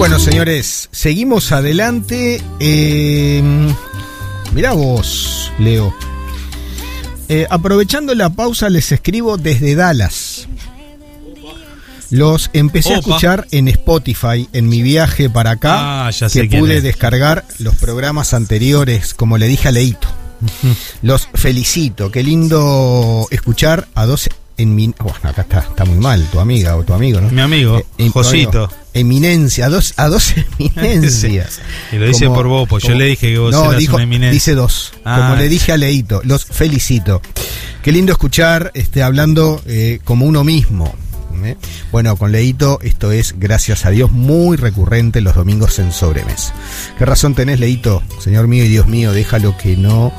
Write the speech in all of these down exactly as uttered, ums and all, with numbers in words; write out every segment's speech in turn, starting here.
Bueno, señores, seguimos adelante. Eh, mirá vos, Leo. Eh, aprovechando la pausa, les escribo desde Dallas. Los empecé Opa. a escuchar en Spotify en mi viaje para acá, ah, ya sé que pude es. descargar los programas anteriores, como le dije a Leito. Los felicito, qué lindo escuchar a dos en mi, bueno, acá está, está muy mal tu amiga o tu amigo, ¿no? Mi amigo, eh, Josito. Eminencia, a dos, a dos eminencias. Y lo dice como, por vos, pues como, yo le dije que vos no, eras dijo, una eminencia. Dice dos, ah. como le dije a Leito, los felicito. Qué lindo escuchar este, hablando eh, como uno mismo. ¿eh? Bueno, con Leito esto es, gracias a Dios, muy recurrente los domingos en Sobremesa. ¿Qué razón tenés, Leito? Señor mío y Dios mío, déjalo que no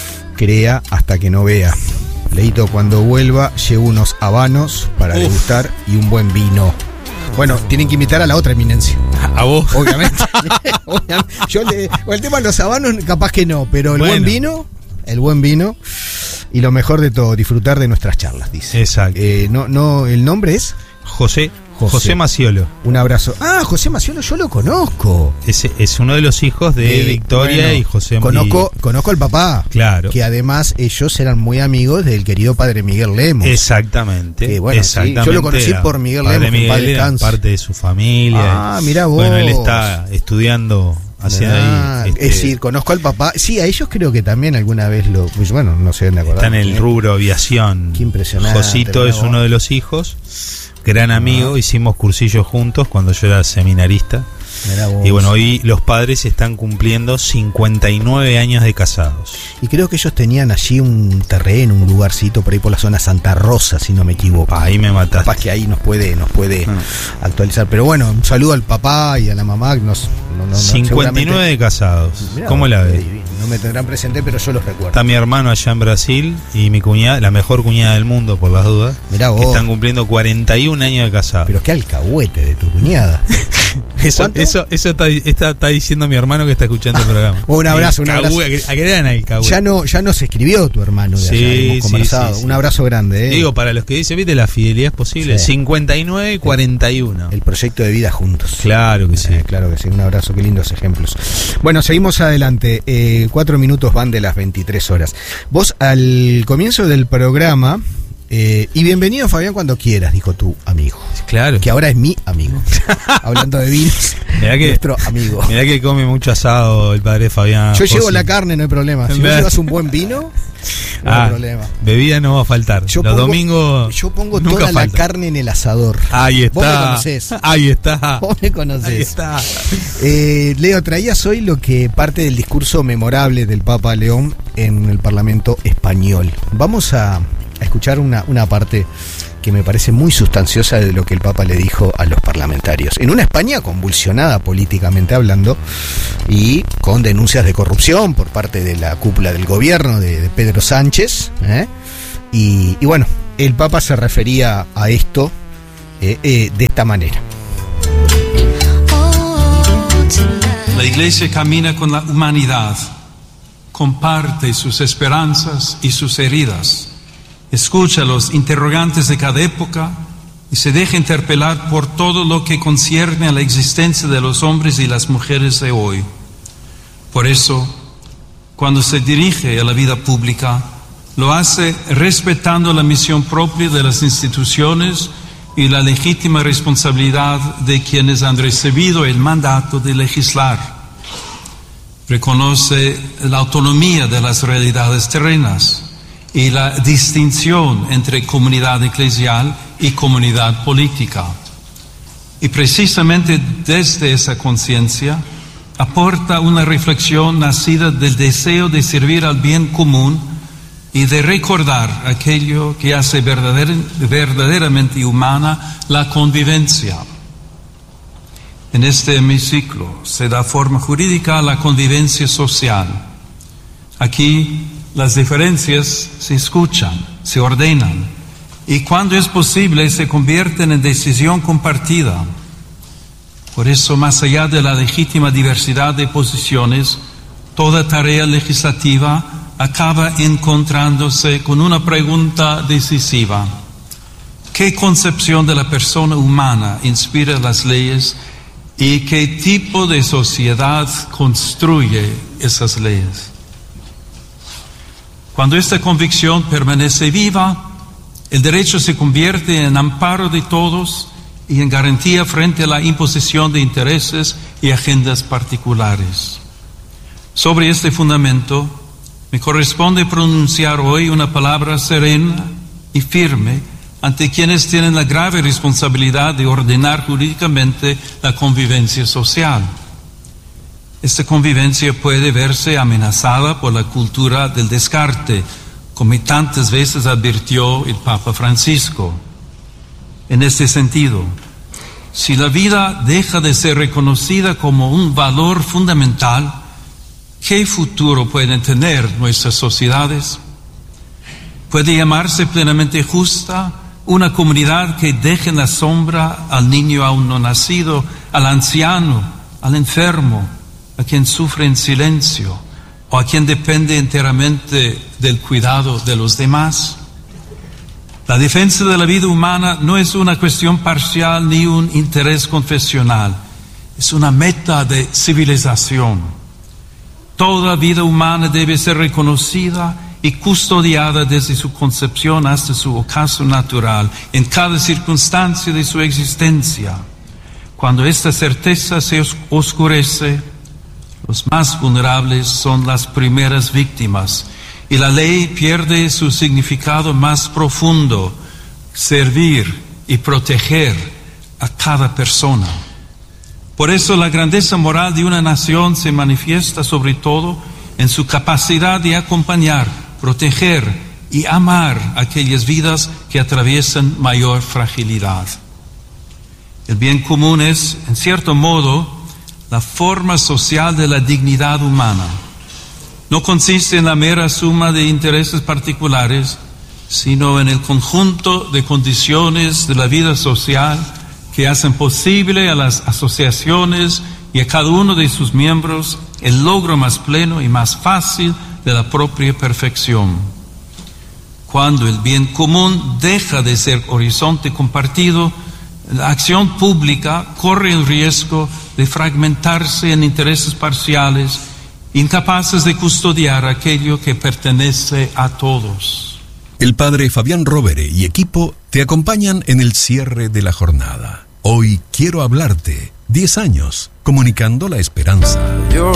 crea hasta que no vea. Leito, cuando vuelva, llevo unos habanos para Uf. degustar y un buen vino. Bueno, tienen que invitar a la otra eminencia. ¿A vos? Obviamente. Obviamente. Yo le, el tema de los habanos, capaz que no, pero el bueno. buen vino, el buen vino y lo mejor de todo, disfrutar de nuestras charlas, dice. Exacto. Eh, no, no, el nombre es José. José, José Maciolo. Un abrazo. Ah, José Maciolo, yo lo conozco. Es, es uno de los hijos de eh, Victoria bueno, y José Conozco, y... conozco al papá. Claro. Que además ellos eran muy amigos del querido padre Miguel Lemos. Exactamente. Que, bueno, exactamente. Sí, yo lo conocí por Miguel padre Lemos. Miguel era parte de su familia. Ah, mirá vos. Bueno, él está estudiando. Hacia ah, ahí, este, es decir, conozco al papá. Sí, a ellos creo que también alguna vez lo. Pues bueno, no sé dónde acordar. Está en el rubro aviación. Qué impresionante. Josito es uno de los hijos. Gran amigo, hicimos cursillos juntos cuando yo era seminarista. Y bueno, hoy los padres están cumpliendo cincuenta y nueve años de casados. Y creo que ellos tenían allí un terreno, un lugarcito por ahí por la zona Santa Rosa, si no me equivoco. Ahí me mataste. Capaz que ahí nos puede, nos puede ah. actualizar. Pero bueno, un saludo al papá y a la mamá. Nos, no, no, cincuenta y nueve de casados. Mirá, ¿cómo la ves? No me tendrán presente, pero yo los recuerdo. Está mi hermano allá en Brasil y mi cuñada, la mejor cuñada del mundo por las dudas. Mirá vos. Que están cumpliendo cuarenta y un años de casados. Pero qué alcahuete de tu cuñada. Eso, eso, eso está, está, está diciendo mi hermano que está escuchando el programa. Un abrazo, un abrazo. ¿A qué eran ahí, ya no, ya nos escribió tu hermano de allá, sí, hemos conversado. Sí, sí, un sí. abrazo grande, ¿eh? Digo, para los que dicen, viste, la fidelidad es posible. Sí. cincuenta y nueve y cuarenta y uno. El proyecto de vida juntos. Claro que sí. Eh, claro que sí. Un abrazo, qué lindos ejemplos. Bueno, seguimos adelante. Eh, cuatro minutos van de las veintitrés horas. Vos, al comienzo del programa. Eh, y bienvenido, Fabián, cuando quieras, dijo tu amigo. Claro. Que ahora es mi amigo. Hablando de vinos, mirá que, nuestro amigo. Mirá que come mucho asado el padre Fabián. Yo José. llevo la carne, no hay problema. Si vos llevas un buen vino, no ah, hay problema. Bebida no va a faltar. Yo Los pongo, domingos. Yo pongo nunca toda falta. la carne en el asador. Ahí está. Vos me conocés. Ahí está. Vos me conocés. Ahí está. Eh, Leo, traías hoy lo que parte del discurso memorable del Papa León en el Parlamento español. Vamos a. A escuchar una, una parte que me parece muy sustanciosa de lo que el Papa le dijo a los parlamentarios. En una España convulsionada políticamente hablando y con denuncias de corrupción por parte de la cúpula del gobierno de, de Pedro Sánchez. ¿eh? Y, y bueno, el Papa se refería a esto eh, eh, de esta manera. La Iglesia camina con la humanidad, comparte sus esperanzas y sus heridas. Escucha los interrogantes de cada época y se deja interpelar por todo lo que concierne a la existencia de los hombres y las mujeres de hoy. Por eso, cuando se dirige a la vida pública, lo hace respetando la misión propia de las instituciones y la legítima responsabilidad de quienes han recibido el mandato de legislar. Reconoce la autonomía de las realidades terrenas y la distinción entre comunidad eclesial y comunidad política. Y precisamente desde esa conciencia aporta una reflexión nacida del deseo de servir al bien común y de recordar aquello que hace verdader, verdaderamente humana la convivencia. En este hemiciclo se da forma jurídica a la convivencia social. Aquí las diferencias se escuchan, se ordenan y cuando es posible se convierten en decisión compartida. Por eso, más allá de la legítima diversidad de posiciones, toda tarea legislativa acaba encontrándose con una pregunta decisiva. ¿Qué concepción de la persona humana inspira las leyes y qué tipo de sociedad construye esas leyes. Cuando esta convicción permanece viva, el derecho se convierte en amparo de todos y en garantía frente a la imposición de intereses y agendas particulares. Sobre este fundamento, me corresponde pronunciar hoy una palabra serena y firme ante quienes tienen la grave responsabilidad de ordenar jurídicamente la convivencia social. Esta convivencia puede verse amenazada por la cultura del descarte, como tantas veces advirtió el Papa Francisco. En este sentido, si la vida deja de ser reconocida como un valor fundamental, ¿qué futuro pueden tener nuestras sociedades? ¿Puede llamarse plenamente justa una comunidad que deje en la sombra al niño aún no nacido, al anciano, al enfermo, a quien sufre en silencio o a quien depende enteramente del cuidado de los demás? La defensa de la vida humana no es una cuestión parcial ni un interés confesional, es una meta de civilización. Toda vida humana debe ser reconocida y custodiada desde su concepción hasta su ocaso natural, en cada circunstancia de su existencia. Cuando esta certeza se oscurece, los más vulnerables son las primeras víctimas y la ley pierde su significado más profundo, servir y proteger a cada persona. Por eso la grandeza moral de una nación se manifiesta sobre todo en su capacidad de acompañar, proteger y amar aquellas vidas que atraviesan mayor fragilidad. El bien común es, en cierto modo, la forma social de la dignidad humana. No consiste en la mera suma de intereses particulares, sino en el conjunto de condiciones de la vida social que hacen posible a las asociaciones y a cada uno de sus miembros el logro más pleno y más fácil de la propia perfección. Cuando el bien común deja de ser horizonte compartido, la acción pública corre el riesgo de fragmentarse en intereses parciales, incapaces de custodiar aquello que pertenece a todos. El padre Fabián Rovere y equipo te acompañan en el cierre de la jornada. Hoy quiero hablarte. diez años, comunicando la esperanza.